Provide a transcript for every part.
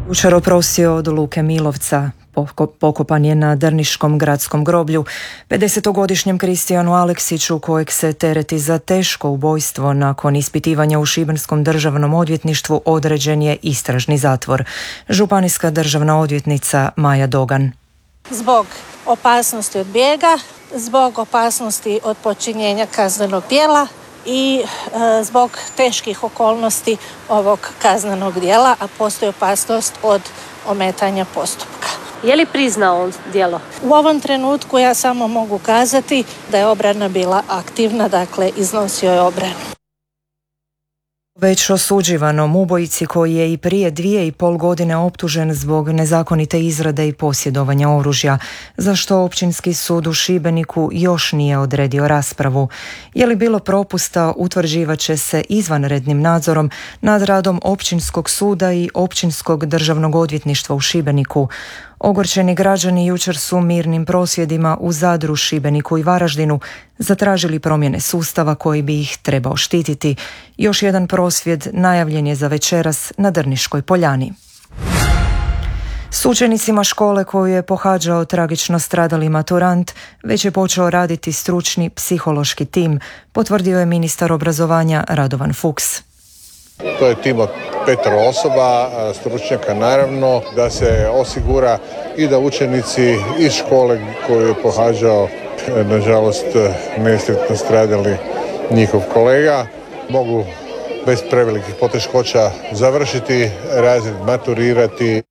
Jučer oprostio od Luke Milovca. Pokopan je na Drniškom gradskom groblju. 50-godišnjem Kristijanu Aleksiću, kojeg se tereti za teško ubojstvo, nakon ispitivanja u Šibenskom državnom odvjetništvu određen je istražni zatvor. Županijska državna odvjetnica Maja Dogan. Zbog opasnosti od bijega, zbog opasnosti od počinjenja kaznenog djela i zbog teških okolnosti ovog kaznenog djela, a postoji opasnost od ometanja postupka. Je li priznao on djelo? U ovom trenutku ja samo mogu kazati da je obrana bila aktivna, dakle iznosio je obranu. Već osuđivanom ubojici, koji je i prije 2,5 godine optužen zbog nezakonite izrade i posjedovanja oružja, za što Općinski sud u Šibeniku još nije odredio raspravu. Je li bilo propusta, utvrđivat će se izvanrednim nadzorom nad radom Općinskog suda i Općinskog državnog odvjetništva u Šibeniku. Ogorčeni građani jučer su mirnim prosvjedima u Zadru, Šibeniku i Varaždinu zatražili promjene sustava koji bi ih trebao štititi. Još jedan prosvjed najavljen je za večeras na Drniškoj poljani. S učenicima škole koju je pohađao tragično stradali maturant već je počeo raditi stručni psihološki tim, potvrdio je ministar obrazovanja Radovan Fuchs. To je tim od 5 osoba, stručnjaka naravno, da se osigura i da učenici iz škole koju je pohađao, nažalost nesretno stradali njihov kolega, mogu bez prevelikih poteškoća završiti razred, maturirati.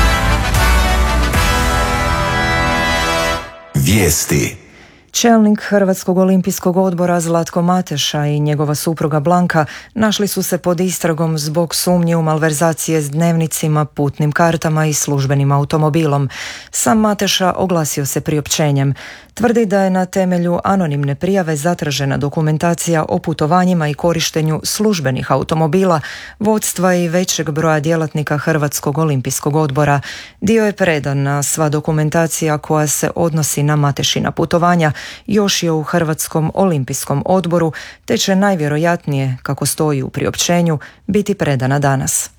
Vijesti. Čelnik Hrvatskog olimpijskog odbora Zlatko Mateša i njegova supruga Blanka našli su se pod istragom zbog sumnje u malverzacije s dnevnicima, putnim kartama i službenim automobilom. Sam Mateša oglasio se priopćenjem. Tvrdi da je na temelju anonimne prijave zatražena dokumentacija o putovanjima i korištenju službenih automobila, vodstva i većeg broja djelatnika Hrvatskog olimpijskog odbora. Dio je predan, a sva dokumentacija koja se odnosi na Matešina putovanja još je u Hrvatskom olimpijskom odboru, te će najvjerojatnije, kako stoji u priopćenju, biti predana danas.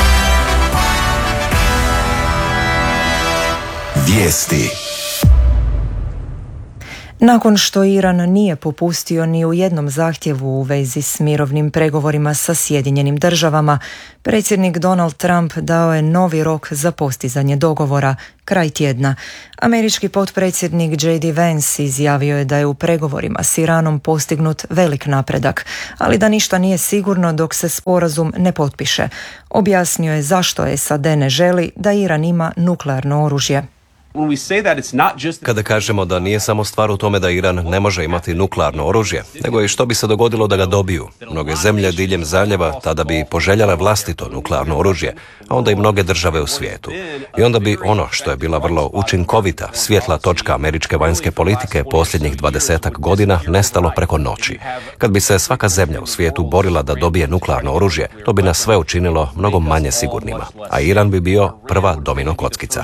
Vijesti. Nakon što Iran nije popustio ni u jednom zahtjevu u vezi s mirovnim pregovorima sa Sjedinjenim državama, predsjednik Donald Trump dao je novi rok za postizanje dogovora, kraj tjedna. Američki potpredsjednik J.D. Vance izjavio je da je u pregovorima s Iranom postignut velik napredak, ali da ništa nije sigurno dok se sporazum ne potpiše. Objasnio je zašto SAD ne želi da Iran ima nuklearno oružje. Kada kažemo da nije samo stvar u tome da Iran ne može imati nuklearno oružje, nego i što bi se dogodilo da ga dobiju. Mnoge zemlje diljem zaljeva tada bi poželjale vlastito nuklearno oružje, a onda i mnoge države u svijetu. I onda bi ono što je bila vrlo učinkovita, svjetla točka američke vanjske politike posljednjih 20 godina nestalo preko noći. Kad bi se svaka zemlja u svijetu borila da dobije nuklearno oružje, to bi nas sve učinilo mnogo manje sigurnima, a Iran bi bio prva domino kockica.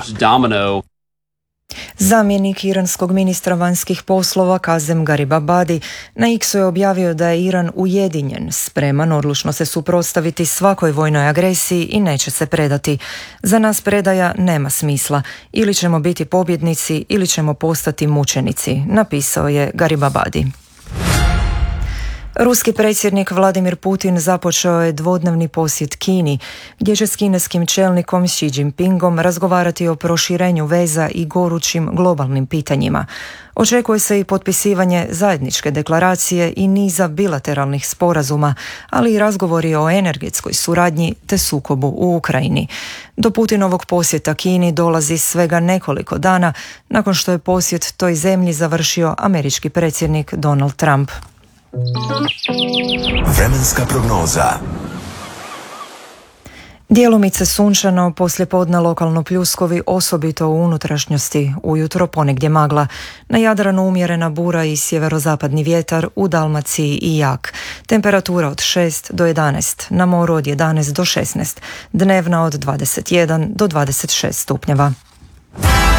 Zamjenik iranskog ministra vanjskih poslova Kazem Garibabadi na X-u je objavio da je Iran ujedinjen, spreman odlučno se suprotstaviti svakoj vojnoj agresiji i neće se predati. Za nas predaja nema smisla. Ili ćemo biti pobjednici ili ćemo postati mučenici, napisao je Garibabadi. Ruski predsjednik Vladimir Putin započeo je dvodnevni posjet Kini, gdje će s kineskim čelnikom Xi Jinpingom razgovarati o proširenju veza i gorućim globalnim pitanjima. Očekuje se i potpisivanje zajedničke deklaracije i niza bilateralnih sporazuma, ali i razgovori o energetskoj suradnji te sukobu u Ukrajini. Do Putinovog posjeta Kini dolazi svega nekoliko dana nakon što je posjet toj zemlji završio američki predsjednik Donald Trump. Vremenska prognoza. Djelomice sunčano, poslijepodne lokalno pljuskovi, osobito u unutrašnjosti, ujutro ponegdje magla. Na Jadranu umjerena bura i sjeverozapadni vjetar, u Dalmaciji i jak. Temperatura od 6 do 11, na moru od 11 do 16, dnevna od 21 do 26 stupnjeva.